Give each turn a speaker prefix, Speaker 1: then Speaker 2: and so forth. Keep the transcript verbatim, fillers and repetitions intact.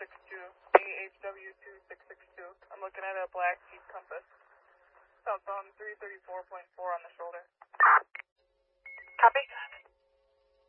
Speaker 1: six two, A H W two six six two. I'm looking at a black Jeep Compass. Southbound three thirty-four point four on the shoulder.
Speaker 2: Copy.